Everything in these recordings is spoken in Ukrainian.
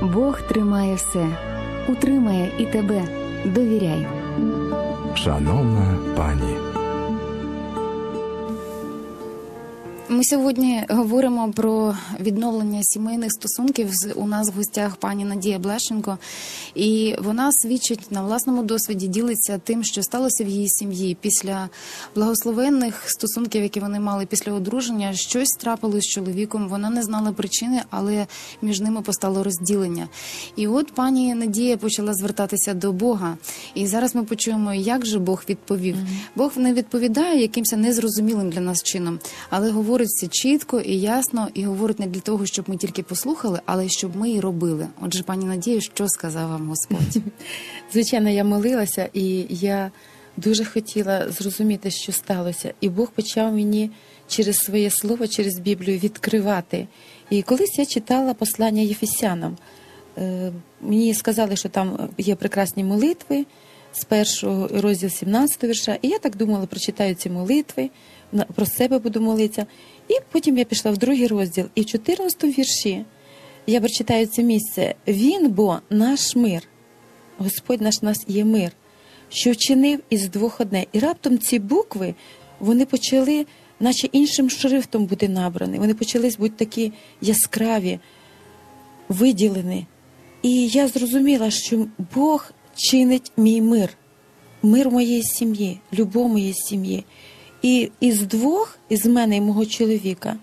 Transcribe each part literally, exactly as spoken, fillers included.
Бог тримає все, утримає і тебе. Довіряй. Шановна пані, Ми сьогодні говоримо про відновлення сімейних стосунків. У нас в гостях пані Надія Блещенко. І вона свідчить на власному досвіді, ділиться тим, що сталося в її сім'ї. Після благословенних стосунків, які вони мали після одруження, щось трапилось з чоловіком. Вона не знала причини, але між ними постало розділення. І от пані Надія почала звертатися до Бога. І зараз ми почуємо, як же Бог відповів. Mm-hmm. Бог не відповідає якимось незрозумілим для нас чином, але говорить все чітко і ясно, і говорить не для того, щоб ми тільки послухали, але щоб ми і робили. Отже, пані Надію, що сказав вам Господь? Звичайно, я молилася, і я дуже хотіла зрозуміти, що сталося. І Бог почав мені через своє слово, через Біблію відкривати. І колись я читала послання Єфесянам. Мені сказали, що там є прекрасні молитви, з першого розділу сімнадцятого вірша. І я так думала, прочитаю ці молитви, про себе буду молитися. І потім я пішла в другий розділ. І в чотирнадцятому вірші я прочитаю це місце. «Він, бо наш мир, Господь наш нас є мир, що вчинив із двох одне». І раптом ці букви, вони почали, наче іншим шрифтом бути набрані. Вони почали бути такі яскраві, виділені. І я зрозуміла, що Бог чинить мій мир, мир моєї сім'ї, любов моєї сім'ї. І із двох, із мене і мого чоловіка,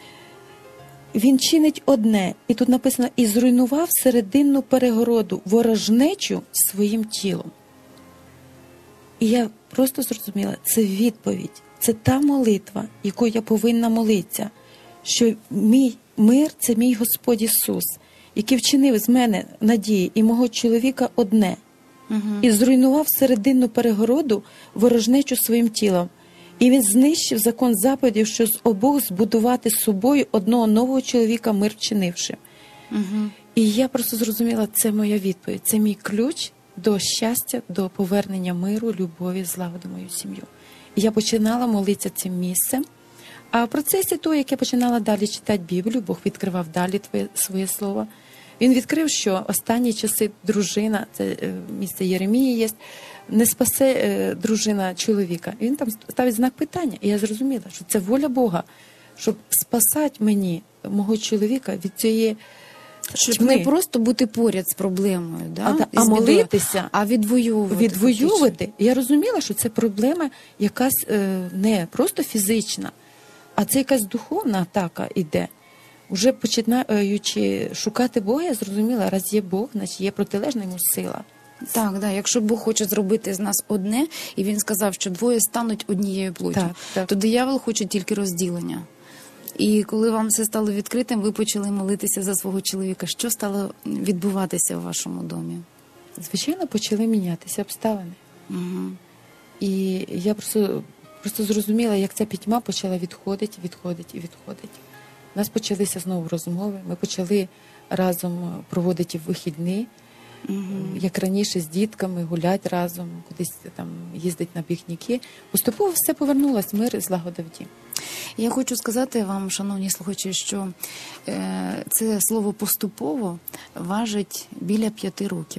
він чинить одне. І тут написано, і зруйнував серединну перегороду, ворожнечу своїм тілом. І я просто зрозуміла, це відповідь, це та молитва, яку я повинна молитися, що мій мир – це мій Господь Ісус, який вчинив з мене, Надії, і мого чоловіка одне. Угу. І зруйнував серединну перегороду, ворожнечу своїм тілом. І він знищив закон заповідів, що з обох збудувати з собою одного нового чоловіка, мир вчинивши. Угу. І я просто зрозуміла, це моя відповідь, це мій ключ до щастя, до повернення миру, любові, злагоди в мою сім'ю. І я починала молитися цим місцем. А в процесі того, як я починала далі читати Біблію, Бог відкривав далі твоє, своє слово. Він відкрив, що останні часи дружина, це місце Єремії є, не спасе е, дружина чоловіка. І він там ставить знак питання. І я зрозуміла, що це воля Бога, щоб спасати мені, мого чоловіка, від цієї щоб тьми. не просто бути поряд з проблемою, да? а, а молитися, а відвоювати. відвоювати. Я розуміла, що це проблема якась е, не просто фізична, а це якась духовна атака іде. Уже починаючи шукати Бога, я зрозуміла, раз є Бог, значить є протилежна йому сила. Так, да. Якщо Бог хоче зробити з нас одне, і Він сказав, що двоє стануть однією плоттю, так, так. то диявол хоче тільки розділення. І коли вам все стало відкритим, ви почали молитися за свого чоловіка. Що стало відбуватися в вашому домі? Звичайно, почали мінятися обставини. Угу. І я просто, просто зрозуміла, як ця пітьма почала відходити, відходити і відходити. У нас почалися знову розмови, ми почали разом проводити вихідні, угу. як раніше з дітками, гуляти разом, кудись там їздити на пікніки. Поступово все повернулось, мир і злагода в дім. Я хочу сказати вам, шановні слухачі, що е, це слово «поступово» важить біля п'яти років.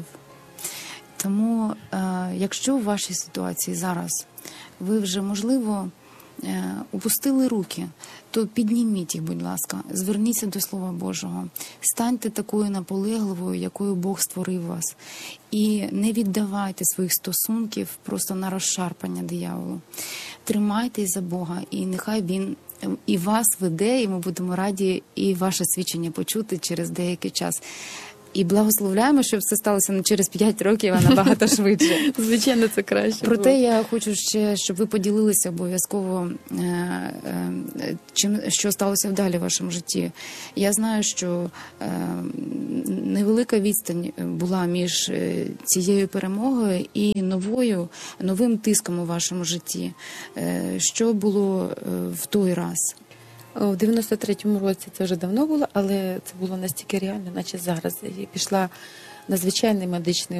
Тому, е, якщо в вашій ситуації зараз ви вже, можливо, е, опустили руки, то підніміть їх, будь ласка, зверніться до Слова Божого, станьте такою наполегливою, якою Бог створив вас, і не віддавайте своїх стосунків просто на розшарпання дияволу. Тримайтесь за Бога, і нехай Він і вас веде, і ми будемо раді і ваше свідчення почути через деякий час. І благословляємо, щоб це сталося не через п'ять років, а набагато швидше. Звичайно, це краще. Проте я хочу ще, щоб ви поділилися обов'язково, е, е, чим, що сталося вдалі в вашому житті. Я знаю, що е, невелика відстань була між цією перемогою і новою, новим тиском у вашому житті. Е, що було в той раз? У дев'яносто третьому році це вже давно було, але це було настільки реально, наче зараз. Я пішла на звичайний медичний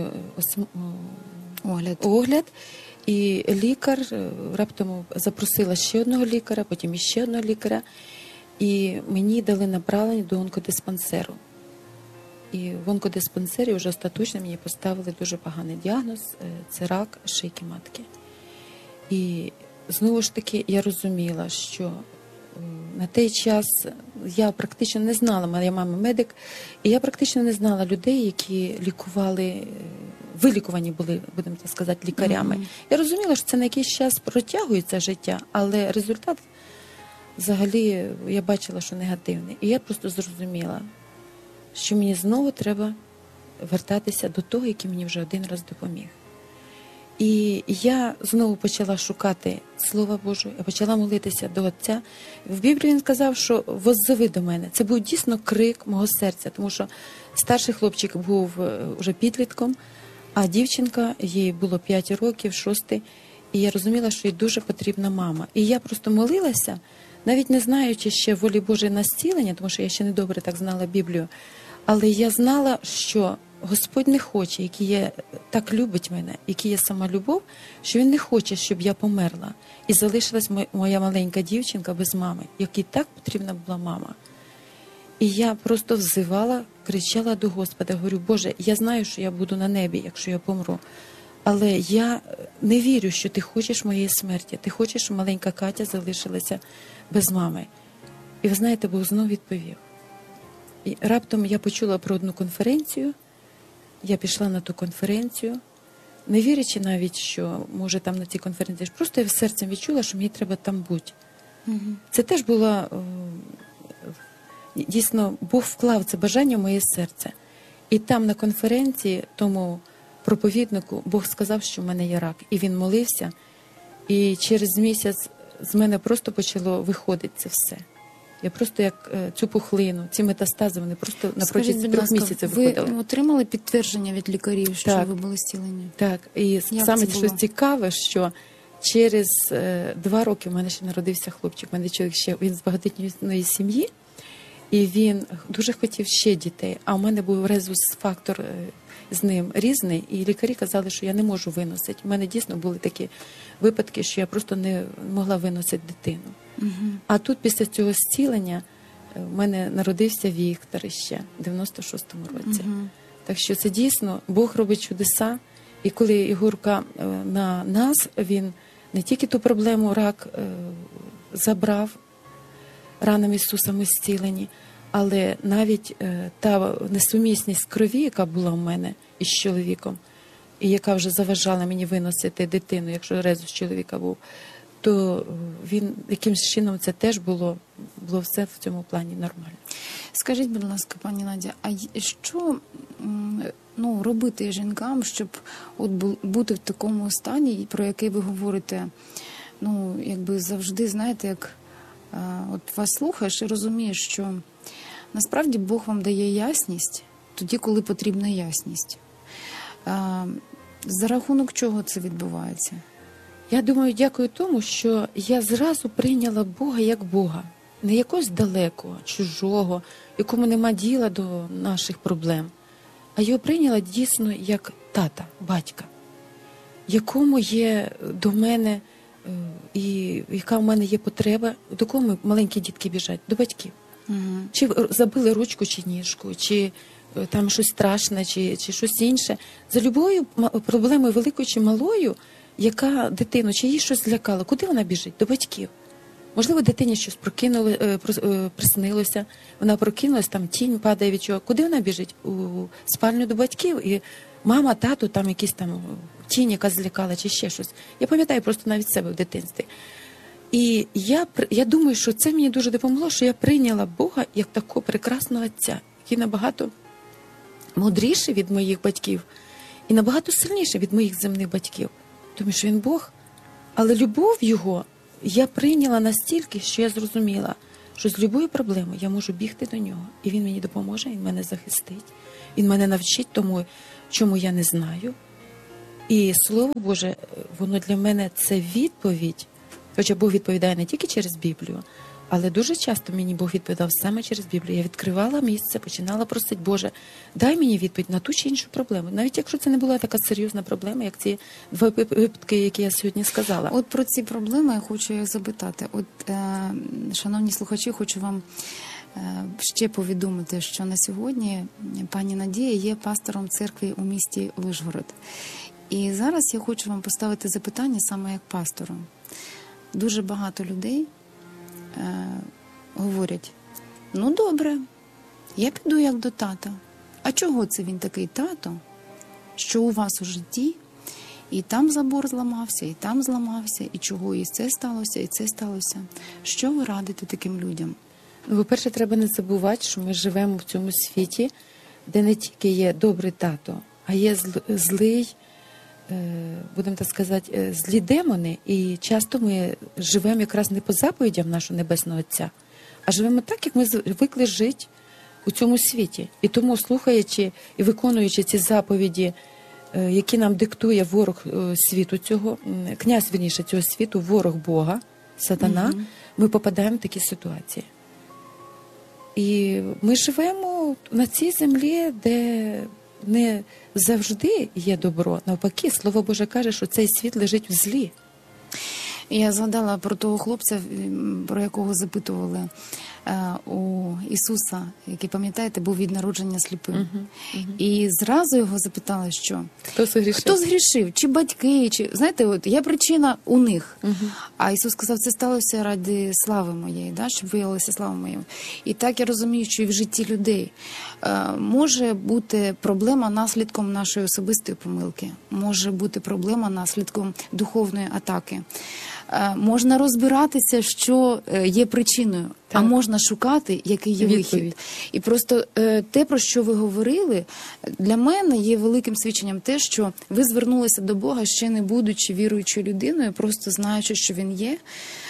огляд. огляд, і лікар раптом запросила ще одного лікаря, потім іще одного лікаря, і мені дали направлення до онкодиспансеру. І в онкодиспансері вже остаточно мені поставили дуже поганий діагноз – це рак шийки матки. І знову ж таки я розуміла, що е, на той час я практично не знала, моя мама медик, і я практично не знала людей, які лікували, е, вилікувані були, будемо так сказати, лікарями. Мгм. Я розуміла, що це на якийсь час протягується життя, але результат взагалі я бачила, що негативний. І я просто зрозуміла, що мені знову треба вертатися до того, який мені вже один раз допоміг. І я знову почала шукати Слова Божого, я почала молитися до Отця. В Біблії він сказав, що «воззови до мене». Це був дійсно крик мого серця, тому що старший хлопчик був вже підлітком, а дівчинка, їй було п'ять років, шостий, і я розуміла, що їй дуже потрібна мама. І я просто молилася, навіть не знаючи ще волі Божої на зцілення, тому що я ще не добре так знала Біблію, але я знала, що Господь не хоче, який є, так любить мене, який є сама любов, що Він не хоче, щоб я померла. І залишилась моя маленька дівчинка без мами, якій так потрібна була мама. І я просто взивала, кричала до Господа, говорю, Боже, я знаю, що я буду на небі, якщо я помру, але я не вірю, що Ти хочеш моєї смерті, Ти хочеш, щоб маленька Катя залишилася без мами. І ви знаєте, Бог знов відповів. І раптом я почула про одну конференцію, я пішла на ту конференцію, не вірячи навіть, що, може, там на цій конференції, просто я серцем відчула, що мені треба там бути. Мгм. Це теж було, дійсно, Бог вклав це бажання в моє серце. І там на конференції, тому проповіднику, Бог сказав, що в мене є рак. І він молився, і через місяць з мене просто почало виходити це все. Я просто як е, цю пухлину, ці метастази, вони просто на Скажіть, протязі будь трьох ласка, місяців ви виходили. отримали підтвердження від лікарів, що Так. ви були зцілені? Так, і Як саме це що було? цікаве, що через е, два роки в мене ще народився хлопчик. У мене чоловік ще, він з багатодітної сім'ї, і він дуже хотів ще дітей, а у мене був резус-фактор е, з ним різний, і лікарі казали, що я не можу виносити. У мене дійсно були такі випадки, що я просто не могла виносити дитину. Угу. А тут після цього зцілення е, в мене народився Віктор іще в дев'яносто шостому році. Угу. Так що це дійсно, Бог робить чудеса. І коли його рука е, на нас, він не тільки ту проблему рак е, забрав, ранами Ісуса ми зцілені, але навіть е, та несумісність крові, яка була в мене із чоловіком, і яка вже заважала мені виносити дитину, якщо резус чоловіка був, то він якимось чином це теж було, було все в цьому плані нормально. Скажіть, будь ласка, пані Надя, а й- що м, ну, робити жінкам, щоб от бу- бути в такому стані, про який ви говорите, ну, якби завжди, знаєте, як е, от вас слухаєш і розумієш, що насправді Бог вам дає ясність тоді, коли потрібна ясність. Е, За рахунок чого це відбувається? Я думаю, дякую тому, що я зразу прийняла Бога як Бога. Не якогось далекого, чужого, якому нема діла до наших проблем, а його прийняла дійсно як тата, батька, якому є до мене, е, і яка в мене є потреба, до кого ми, маленькі дітки біжать? До батьків. Угу. Чи забили ручку, чи ніжку, чи е, там щось страшне, чи, чи щось інше. За любою ма- проблемою, великою чи малою, яка дитину, чи їй щось злякало, куди вона біжить? До батьків. Можливо, дитині щось прокинуло, е, прос- е, приснилося, вона прокинулась, там тінь падає від чого. Куди вона біжить? У спальню до батьків. І мама, тату, там якісь там тінь, яка злякала, чи ще щось. Я пам'ятаю просто навіть себе в дитинстві. І я, при- я думаю, що це мені дуже допомогло, що я прийняла Бога як такого прекрасного отця, який набагато мудріший від моїх батьків і набагато сильніший від моїх земних батьків. Тому що він Бог. Але любов його я прийняла настільки, що я зрозуміла, що з любої проблеми я можу бігти до нього, і він мені допоможе, він мене захистить, він мене навчить тому, чому я не знаю. І Слово Боже, воно для мене це відповідь, хоча Бог відповідає не тільки через Біблію, але дуже часто мені Бог відповідав саме через Біблію. Я відкривала місце, починала просити, Боже, дай мені відповідь на ту чи іншу проблему. Навіть якщо це не була така серйозна проблема, як ці два випадки, які я сьогодні сказала. От про ці проблеми я хочу запитати. От, е, шановні слухачі, хочу вам ще повідомити, що на сьогодні пані Надія є пастором церкви у місті Вишгород. І зараз я хочу вам поставити запитання саме як пастору. Дуже багато людей е, говорять, ну добре, я піду як до тата. А чого це він такий тато, що у вас у житті і там забор зламався, і там зламався, і чого і це сталося, і це сталося. Що ви радите таким людям? Ну, по-перше, треба не забувати, що ми живемо в цьому світі, де не тільки є добрий тато, а є зл- злий, е, будемо так сказати, е, злі демони. І часто ми живемо якраз не по заповідям нашого Небесного Отця, а живемо так, як ми звикли жити у цьому світі. І тому, слухаючи і виконуючи ці заповіді, е, які нам диктує ворог е, світу цього, м, князь, вірніше, цього світу, ворог Бога, сатана, Мгм. ми попадаємо в такі ситуації. І ми живемо на цій землі, де не завжди є добро. Навпаки, Слово Боже каже, що цей світ лежить в злі. Я згадала про того хлопця, м, про якого запитували е, у Ісуса, який, пам'ятаєте, був від народження сліпим. Мгм, мгм. І зразу його запитали, що Хто згрішив? хто згрішив, чи батьки, чи знаєте, от є причина у них. Мгм. А Ісус сказав, це сталося ради слави моєї, да, щоб виявилася слава моя. І так я розумію, що і в житті людей е, може бути проблема наслідком нашої особистої помилки, може бути проблема наслідком духовної атаки. Е, можна розбиратися, що е, є причиною, а Так. можна шукати, який є Відповідь. вихід. І просто е, те, про що ви говорили, для мене є великим свідченням те, що ви звернулися до Бога, ще не будучи віруючою людиною, просто знаючи, що Він є,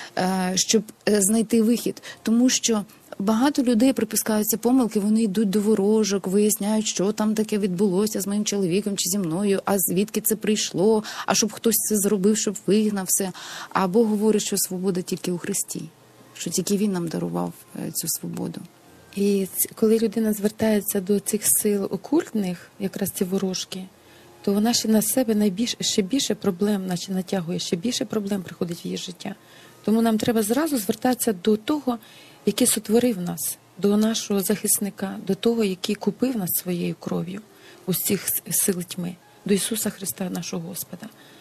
е, щоб е, знайти вихід. Тому що багато людей припускаються помилки, вони йдуть до ворожок, виясняють, що там таке відбулося з моїм чоловіком чи зі мною, а звідки це прийшло, а щоб хтось це зробив, щоб вигнав все. А Бог говорить, що свобода тільки у Христі, що тільки Він нам дарував е, цю свободу. І ц- коли людина звертається до цих сил окультних, якраз ці ворожки, то вона ще на себе найбільше, ще більше проблем, наче натягує, ще більше проблем приходить в її життя. Тому нам треба зразу звертатися до того, який сотворив нас, до нашого захисника, до того, який купив нас своєю кров'ю усіх с- сил тьми, до Ісуса Христа, нашого Господа.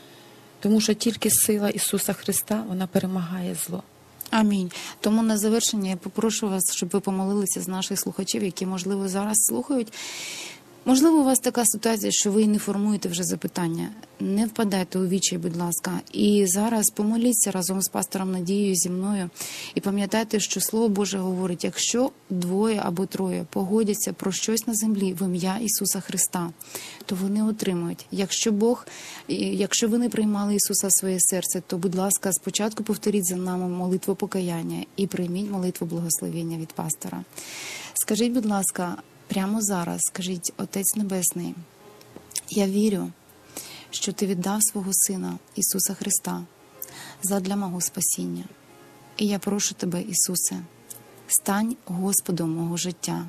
Тому що тільки сила Ісуса Христа, вона перемагає зло. Амінь. Тому на завершення я попрошу вас, щоб ви помолилися з наших слухачів, які, можливо, зараз слухають. Можливо, у вас така ситуація, що ви не формуєте вже запитання. Не впадайте у відчай, будь ласка. І зараз помоліться разом з пастором Надією, зі мною. І пам'ятайте, що Слово Боже говорить, якщо двоє або троє погодяться про щось на землі в ім'я Ісуса Христа, то вони отримують. Якщо Бог, якщо ви не приймали Ісуса в своє серце, то, будь ласка, спочатку повторіть за нами молитву покаяння і прийміть молитву благословення від пастора. Скажіть, будь ласка, прямо зараз, скажіть, Отець Небесний, я вірю, що Ти віддав свого Сина Ісуса Христа задля мого спасіння. І я прошу Тебе, Ісусе, стань Господом мого життя.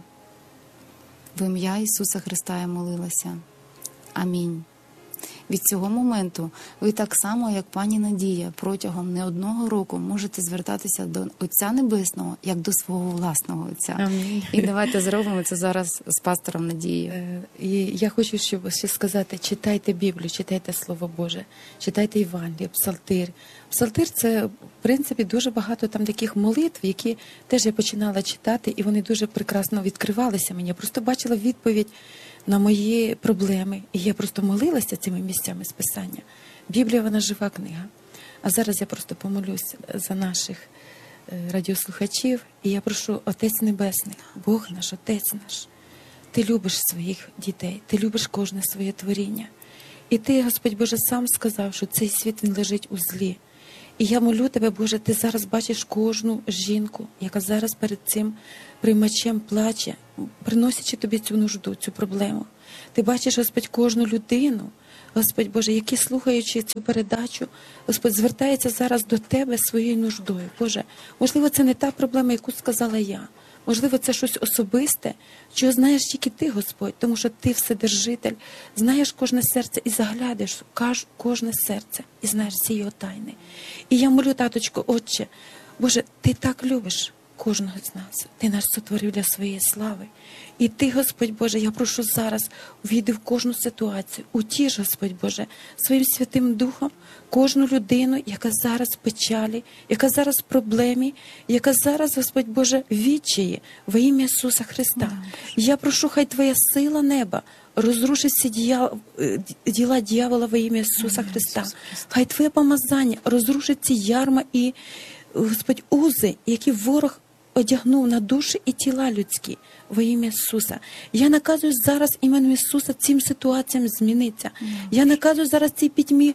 В ім'я Ісуса Христа я молилася. Амінь. Від цього моменту ви так само, як пані Надія, протягом не одного року можете звертатися до Отця Небесного, як до свого власного Отця. Амінь. І давайте зробимо це зараз з пастором Надією. Е, І я хочу щоб ще сказати, читайте Біблію, читайте Слово Боже, читайте Євангеліє, Псалтир. Псалтир – це, в принципі, дуже багато там таких молитв, які теж я починала читати, і вони дуже прекрасно відкривалися мені. Я просто бачила відповідь на мої проблеми, і я просто молилася цими місцями з Писання. Біблія, вона жива книга. А зараз я просто помолюсь за наших е, радіослухачів, і я прошу, Отець Небесний, Бог наш, Отець наш, Ти любиш своїх дітей, Ти любиш кожне своє творіння. І Ти, Господь Боже, сам сказав, що цей світ, він лежить у злі. І я молю Тебе, Боже, Ти зараз бачиш кожну жінку, яка зараз перед цим приймачем плаче, приносячи Тобі цю нужду, цю проблему. Ти бачиш, Господь, кожну людину, Господь Боже, які, слухаючи цю передачу, Господь, звертається зараз до Тебе своєю нуждою. Боже, можливо, це не та проблема, яку сказала я. Можливо, це щось особисте, чого знаєш тільки Ти, Господь, тому що Ти Вседержитель, знаєш кожне серце і заглядаєш в кожне серце, і знаєш всі його тайни. І я молю, таточко, Отче, Боже, Ти так любиш кожного з нас. Ти нас сотворив для своєї слави. І ти, Господь Боже, я прошу зараз, увійди в кожну ситуацію, утіш, Господь Боже, своїм Святим Духом кожну людину, яка зараз в печалі, яка зараз в проблемі, яка зараз, Господь Боже, в відчаї во ім'я Ісуса Христа. Я прошу, хай Твоя сила неба розрушить всі дія... діла дьявола во ім'я Ісуса Христа. Хай Твоє помазання розрушить ці ярма і, Господь, узи, які ворог одягнув на душі і тіла людські во ім'я Ісуса. Я наказую зараз іменем Ісуса цим ситуаціям зміниться. Я наказую зараз цій пітьмі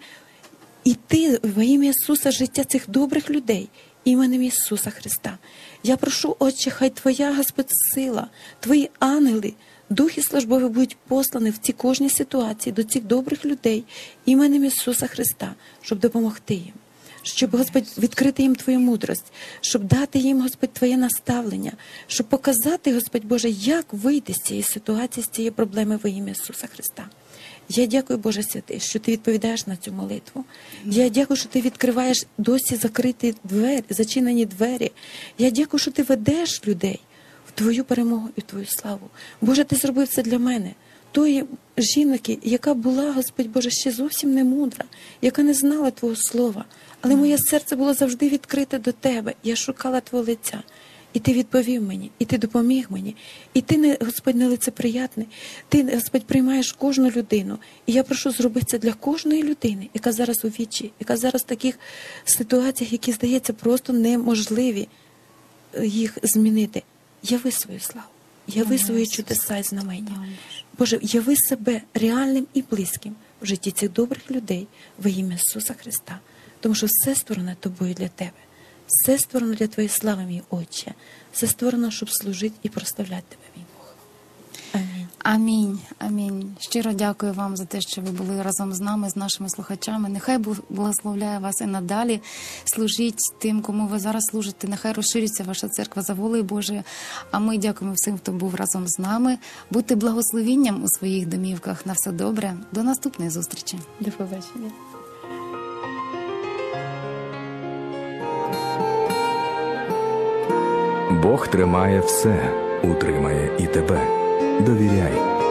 іти во ім'я Ісуса життя цих добрих людей іменем Ісуса Христа. Я прошу, Отче, хай Твоя, Господь, сила, Твої ангели, духи службові будуть послані в ці кожній ситуації до цих добрих людей іменем Ісуса Христа, щоб допомогти їм. Щоб, Господь, відкрити їм Твою мудрость, щоб дати їм, Господь, Твоє наставлення, щоб показати, Господь Боже, як вийти з цієї ситуації, з цієї проблеми во ім'я Ісуса Христа. Я дякую, Боже Святий, що Ти відповідаєш на цю молитву. Я дякую, що Ти відкриваєш досі закриті двері, зачинені двері. Я дякую, що Ти ведеш людей в Твою перемогу і в Твою славу. Боже, Ти зробив це для мене. Тої жінки, яка була, Господь Боже, ще зовсім не мудра, яка не знала Твого слова. Але моє серце було завжди відкрите до Тебе. Я шукала Твого лиця. І Ти відповів мені, і Ти допоміг мені. І Ти, не, Господь, нелицеприятний. Ти, Господь, приймаєш кожну людину. І я прошу зробити це для кожної людини, яка зараз у вічі, яка зараз в таких ситуаціях, які, здається, просто неможливі їх змінити. Яви свою славу. Яви свої чудеса і знамення. Боже, яви себе реальним і близьким в житті цих добрих людей во ім'я Ісуса Христа. Тому що все створено Тобою для Тебе. Все створено для Твоєї слави, мій Отче. Все створено, щоб служити і прославляти Тебе, мій Бог. Амінь. Амінь. Амінь. Щиро дякую вам за те, що ви були разом з нами, з нашими слухачами. Нехай Бог благословляє вас і надалі. Служіть тим, кому ви зараз служите. Нехай розширюється ваша церква за волею Божою. А ми дякуємо всім, хто був разом з нами. Будьте благословінням у своїх домівках. На все добре. До наступної зустрічі. До побачення. Бог тримає все, утримає і тебе. Довіряй.